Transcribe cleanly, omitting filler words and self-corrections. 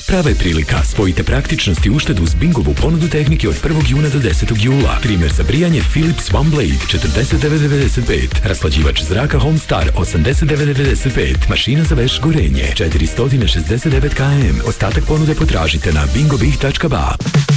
Prava je prilika. Spojite praktičnost i uštedu s Bingovu ponudu tehnike od 1. juna do 10. jula. Primer za brijanje Philips OneBlade 49,95. Raslađivač zraka Homestar 89,95. Mašina za veš gorenje 469 km. Ostatak ponude potražite na bingobih.ba.